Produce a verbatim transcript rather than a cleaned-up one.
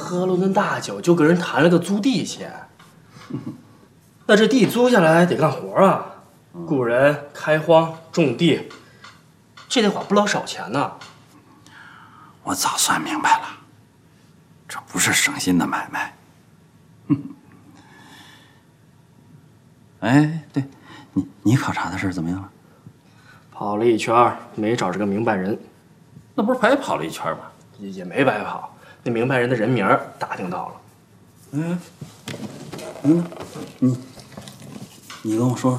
喝了顿大酒，就跟人谈了个租地钱。那这地租下来得干活啊，雇人开荒种地，这得花不老少钱呢。 我早算明白了，这不是省心的买卖。哎，对，你你考察的事怎么样了？ 跑了一圈，没找着个明白人。 那不是白跑了一圈吗？ 也也没白跑，那明白人的人名打听到了。 嗯，嗯，你你跟我说说。